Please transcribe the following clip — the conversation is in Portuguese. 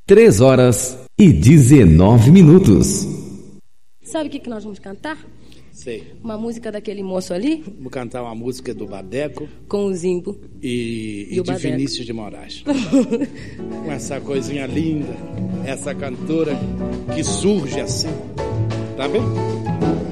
3h19. Sabe o que nós vamos cantar? Sei. Uma música daquele moço ali? Vou cantar uma música do Badeco com o Zimbo e o de Badeco. Vinícius de Moraes. Com essa coisinha linda, essa cantora que surge assim. Tá bem?